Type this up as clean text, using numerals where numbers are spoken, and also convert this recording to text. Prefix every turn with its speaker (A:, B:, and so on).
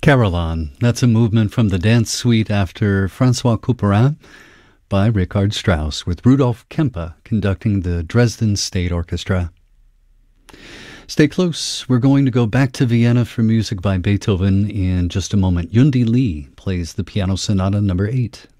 A: Caroline. That's a movement from the dance suite after Francois Couperin by Richard Strauss, with Rudolf Kempe conducting the Dresden State Orchestra. Stay close. We're going to go back to Vienna for music by Beethoven in just a moment. Yundi Lee plays the Piano Sonata No. 8.